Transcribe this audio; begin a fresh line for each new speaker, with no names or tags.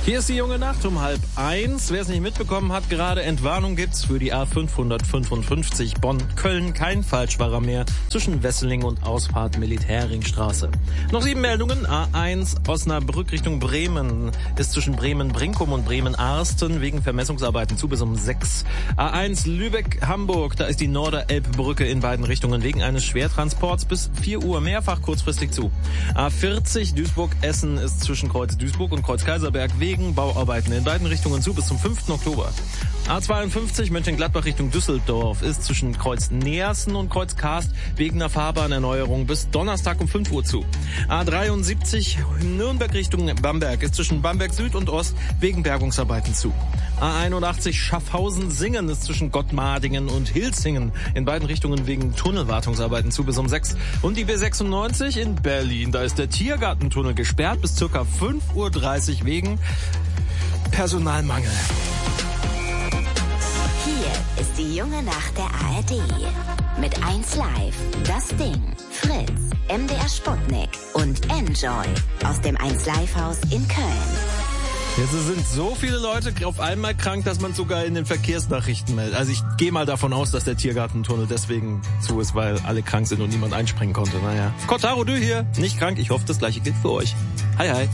Hier ist die junge Nacht um 12:30. Wer es nicht mitbekommen hat, gerade Entwarnung gibt's für die A555 Bonn-Köln. Kein Falschfahrer mehr zwischen Wesseling und Ausfahrt Militärringstraße. Noch 7 Meldungen. A1 Osnabrück Richtung Bremen ist zwischen Bremen-Brinkum und Bremen-Arsten wegen Vermessungsarbeiten zu bis um 6. A1 Lübeck-Hamburg, da ist die Norderelbbrücke in beiden Richtungen wegen eines Schwertransports bis 4 Uhr mehrfach kurzfristig zu. A40 Duisburg-Essen ist zwischen Kreuz Duisburg und Kreuz Kaiserberg wegen Bauarbeiten in beiden Richtungen zu bis zum 5. Oktober. A52 Mönchengladbach Richtung Düsseldorf ist zwischen Kreuz Neersen und Kreuz Karst wegen einer Fahrbahnerneuerung bis Donnerstag um 5 Uhr zu. A73 Nürnberg Richtung Bamberg ist zwischen Bamberg Süd und Ost wegen Bergungsarbeiten zu. A81 Schaffhausen-Singen ist zwischen Gottmadingen und Hilsingen in beiden Richtungen wegen Tunnelwartungsarbeiten zu bis um 6. Und die B96 in Berlin, da ist der Tiergartentunnel gesperrt bis ca. 5:30 Uhr wegen Personalmangel.
Hier ist die junge Nacht der ARD. Mit 1 Live, Das Ding, Fritz, MDR Sputnik und Enjoy aus dem 1 Live Haus in Köln.
Jetzt sind so viele Leute auf einmal krank, dass man sogar in den Verkehrsnachrichten meldet. Also ich gehe mal davon aus, dass der Tiergartentunnel deswegen zu ist, weil alle krank sind und niemand einspringen konnte. Naja. Kotaro Dü hier, nicht krank. Ich hoffe, das Gleiche gilt für euch. Hi, hi.